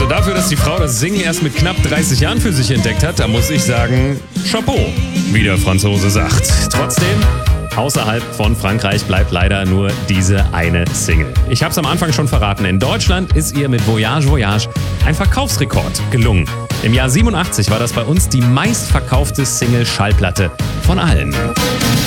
dafür, dass die Frau das Singen erst mit knapp 30 Jahren für sich entdeckt hat, da muss ich sagen, Chapeau, wie der Franzose sagt. Trotzdem, außerhalb von Frankreich bleibt leider nur diese eine Single. Ich habe es am Anfang schon verraten, in Deutschland ist ihr mit Voyage Voyage ein Verkaufsrekord gelungen. Im Jahr 87 war das bei uns die meistverkaufte Single-Schallplatte von allen.